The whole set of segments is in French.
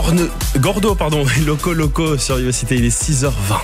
Gordo, pardon, Loco Loco sur Vivacité, il est 6h20.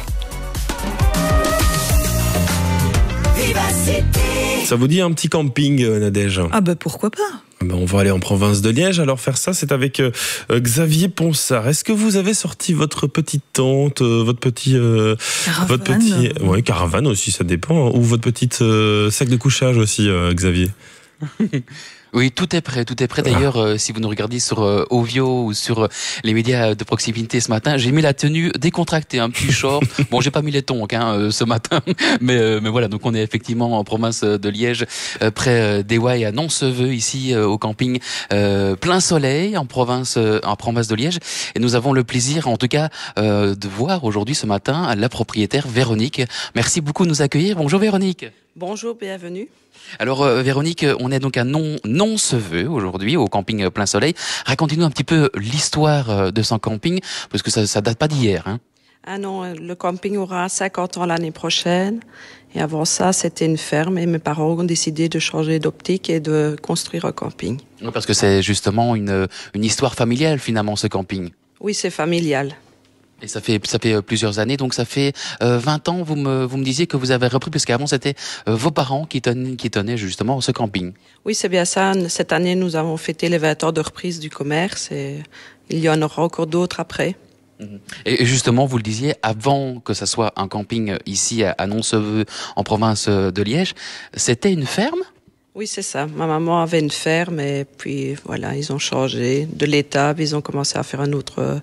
Ça vous dit un petit camping, Nadège? Ah bah pourquoi pas. On va aller en province de Liège. Alors faire ça, c'est avec Xavier Ponsard. Est-ce que vous avez sorti votre petite tente, votre petit... caravane. Caravane aussi, ça dépend. Ou votre petite sac de couchage aussi, Xavier? Oui, tout est prêt, tout est prêt. D'ailleurs, si vous nous regardez sur Ovio ou sur les médias de proximité ce matin, j'ai mis la tenue décontractée, un petit short. Bon, j'ai pas mis les tongs ce matin, mais voilà. Donc, on est effectivement en province de Liège, près d'Ewaille à Nonceveux, ici au camping plein soleil en province de Liège. Et nous avons le plaisir, en tout cas, de voir aujourd'hui ce matin la propriétaire Véronique. Merci beaucoup de nous accueillir. Bonjour Véronique. Bonjour, bienvenue. Alors Véronique, on est donc à Nonceveux aujourd'hui au camping Plein Soleil. Racontez-nous un petit peu l'histoire de ce camping, parce que ça date pas d'hier. Hein. Ah non, le camping aura 50 ans l'année prochaine. Et avant ça, c'était une ferme et mes parents ont décidé de changer d'optique et de construire un camping. Parce que c'est justement une histoire familiale finalement ce camping. Oui, c'est familial. Et ça fait plusieurs années, donc ça fait 20 ans, vous me disiez que vous avez repris, parce qu'avant c'était vos parents qui tenaient justement ce camping. Oui, c'est bien ça. Cette année, nous avons fêté les 20 ans de reprise du commerce et il y en aura encore d'autres après. Et justement, vous le disiez, avant que ça soit un camping ici à Nonceveux, en province de Liège, c'était une ferme ? Oui, c'est ça. Ma maman avait une ferme et puis voilà, ils ont changé de l'étable, ils ont commencé à faire un autre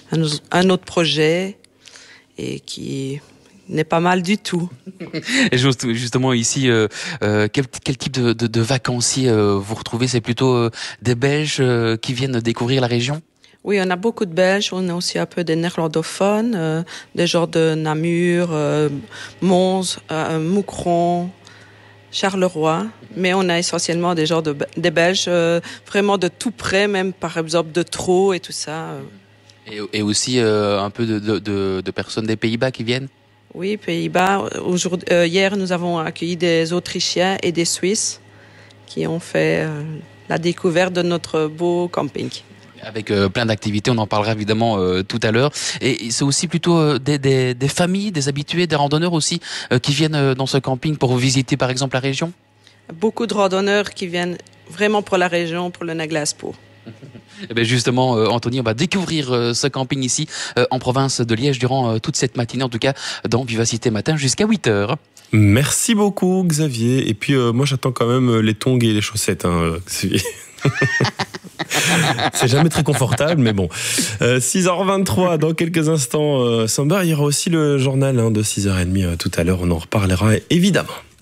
projet et qui n'est pas mal du tout. Et justement ici, quel type de vacanciers vous retrouvez? C'est plutôt des Belges qui viennent découvrir la région? Oui, on a beaucoup de Belges, on a aussi un peu des néerlandophones, des gens de Namur, Mons, Moucron, Charleroi, mais on a essentiellement des gens des Belges, vraiment de tout près, même par exemple de Troo et tout ça. Et aussi un peu de personnes des Pays-Bas qui viennent? Oui, Pays-Bas. Hier, nous avons accueilli des Autrichiens et des Suisses qui ont fait la découverte de notre beau camping. Avec plein d'activités, on en parlera évidemment tout à l'heure. Et c'est aussi plutôt des familles, des habitués, des randonneurs aussi qui viennent dans ce camping pour visiter par exemple la région? Beaucoup de randonneurs qui viennent vraiment pour la région, pour le Naglaspo. Et bien justement, Anthony, on va découvrir ce camping ici en province de Liège durant toute cette matinée, en tout cas dans Vivacité Matin jusqu'à 8h. Merci beaucoup Xavier. Et puis moi j'attends quand même les tongs et les chaussettes, Xavier. C'est jamais très confortable, mais bon. 6h23, dans quelques instants, Samba, il y aura aussi le journal de 6h30 tout à l'heure, on en reparlera évidemment.